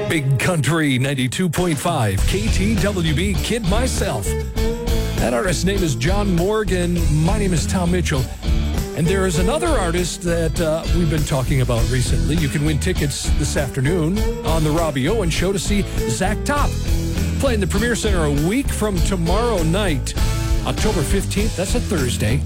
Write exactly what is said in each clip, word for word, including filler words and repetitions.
Big Country ninety-two point five, K T W B, Kid Myself. That artist's name is John Morgan. My name is Tom Mitchell. And there is another artist that uh, we've been talking about recently. You can win tickets this afternoon on the Robbie Owen Show to see Zach Top playing the Premier Center a week from tomorrow night, October fifteenth. That's a Thursday.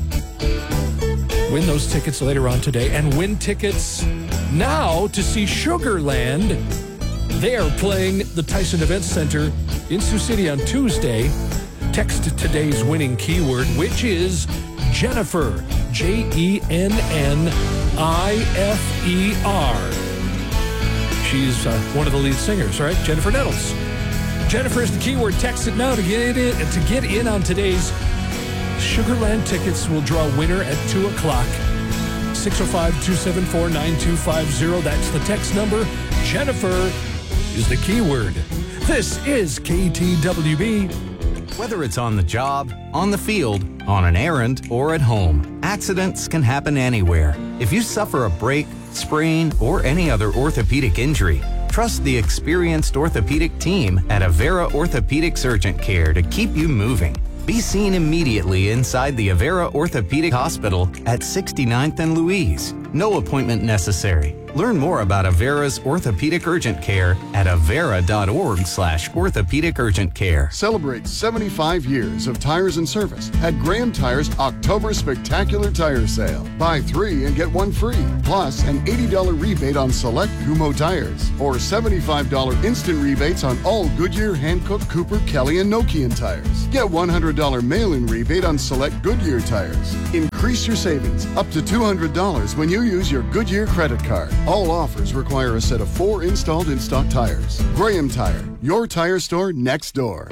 Win those tickets later on today and win tickets now to see Sugarland. They are playing the Tyson Events Center in Sioux City on Tuesday. Text today's winning keyword, which is Jennifer. J E N N I F E R. She's uh, one of the lead singers, right? Jennifer Nettles. Jennifer is the keyword. Text it now to get in, to get in on today's Sugarland tickets. We'll draw a winner at two o'clock. six oh five, two seven four, nine two five oh. That's the text number. Jennifer is the keyword. This is K T W B. Whether it's on the job, on the field, on an errand, or at home, accidents can happen anywhere. If you suffer a break, sprain, or any other orthopedic injury, trust the experienced orthopedic team at Avera Orthopedics Urgent Care to keep you moving. Be seen immediately inside the Avera Orthopedic Hospital at sixty-ninth and Louise. No appointment necessary. Learn more about Avera's Orthopedic Urgent Care at avera.org slash orthopedic urgent care. Celebrate seventy-five years of tires and service at Graham Tire's October Spectacular Tire Sale. Buy three and get one free, plus an eighty dollars rebate on select Kumho tires, or seventy-five dollars instant rebates on all Goodyear, Hankook, Cooper, Kelly, and Nokian tires. Get one hundred dollars mail-in rebate on select Goodyear tires. Increase your savings up to two hundred dollars when you use your Goodyear credit card. All offers require a set of four installed in-stock tires. Graham Tire, your tire store next door.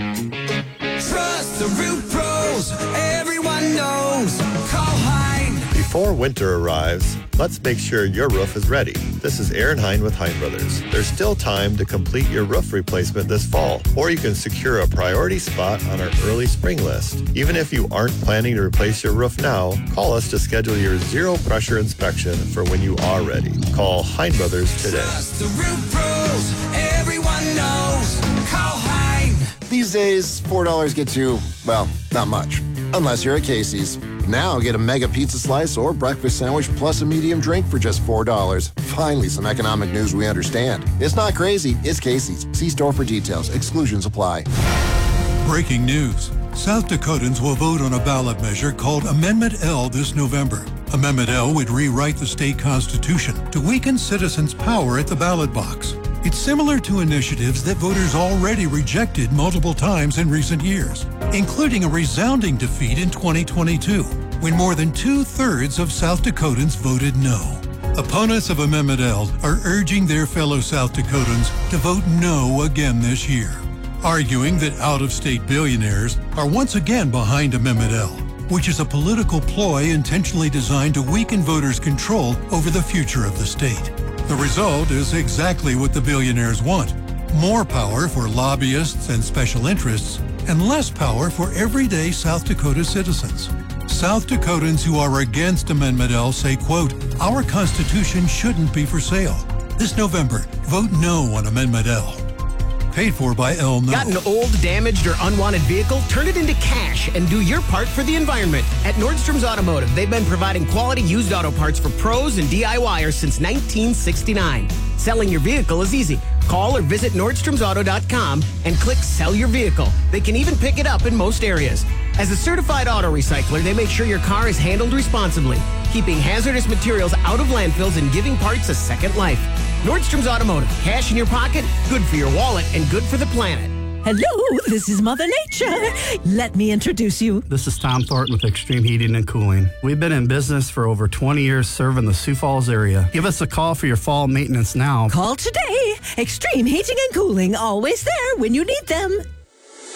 Trust the Root Pros, everyone knows. Call Hein. Before winter arrives, let's make sure your roof is ready. This is Aaron Hein with Hein Brothers. There's still time to complete your roof replacement this fall, or you can secure a priority spot on our early spring list. Even if you aren't planning to replace your roof now, call us to schedule your zero pressure inspection for when you are ready. Call Hein Brothers today. Trust the Root Pros, everyone knows. Call Hein. These days, four dollars gets you, well, not much. Unless you're at Casey's. Now get a mega pizza slice or breakfast sandwich plus a medium drink for just four dollars. Finally, some economic news we understand. It's not crazy, it's Casey's. See store for details. Exclusions apply. Breaking news. South Dakotans will vote on a ballot measure called Amendment L this November. Amendment L would rewrite the state constitution to weaken citizens' power at the ballot box. It's similar to initiatives that voters already rejected multiple times in recent years, including a resounding defeat in twenty twenty-two, when more than two-thirds of South Dakotans voted no. Opponents of Amendment L are urging their fellow South Dakotans to vote no again this year, arguing that out-of-state billionaires are once again behind Amendment L, which is a political ploy intentionally designed to weaken voters' control over the future of the state. The result is exactly what the billionaires want: more power for lobbyists and special interests, and less power for everyday South Dakota citizens. South Dakotans who are against Amendment L say, quote, "Our Constitution shouldn't be for sale." This November, vote no on Amendment L. Paid for by L No. Got an old, damaged, or unwanted vehicle? Turn it into cash and do your part for the environment. At Nordstrom's Automotive, they've been providing quality used auto parts for pros and DIYers since nineteen sixty-nine. Selling your vehicle is easy. Call or visit Nordstroms Auto dot com and click Sell Your Vehicle. They can even pick it up in most areas. As a certified auto recycler, they make sure your car is handled responsibly, keeping hazardous materials out of landfills and giving parts a second life. Nordstrom's Automotive. Cash in your pocket, good for your wallet, and good for the planet. Hello, this is Mother Nature. Let me introduce you. This is Tom Thornton with Extreme Heating and Cooling. We've been in business for over twenty years serving the Sioux Falls area. Give us a call for your fall maintenance now. Call today. Extreme Heating and Cooling, always there when you need them.